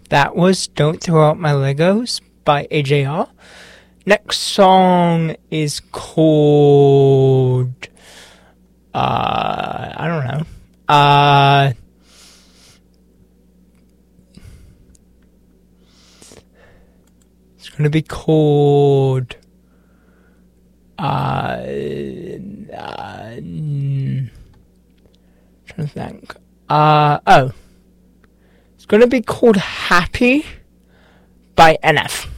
That was Don't Throw Out My Legos by AJR. Next song is called... I don't know. It's going to be called... trying to think. It's going to be called Happy by NF.